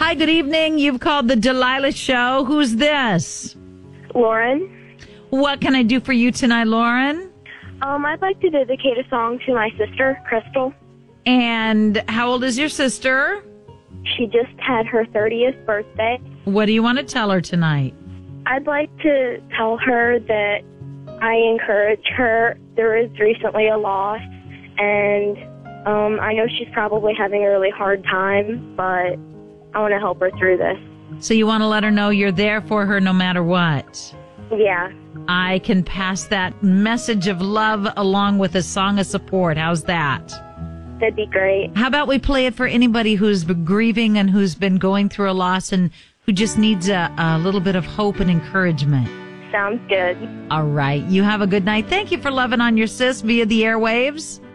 Hi, good evening. You've called the Delilah Show. Who's this? Lauren. What can I do for you tonight, Lauren? I'd like to dedicate a song to my sister, Crystal. And how old is your sister? She just had her 30th birthday. What do you want to tell her tonight? I'd like to tell her that I encourage her. There is recently a loss, and I know she's probably having a really hard time, but I want to help her through this. So you want to let her know you're there for her no matter what? Yeah. I can pass that message of love along with a song of support. How's that? That'd be great. How about we play it for anybody who's been grieving and who's been going through a loss and who just needs a little bit of hope and encouragement? Sounds good. All right. You have a good night. Thank you for loving on your sis via the airwaves.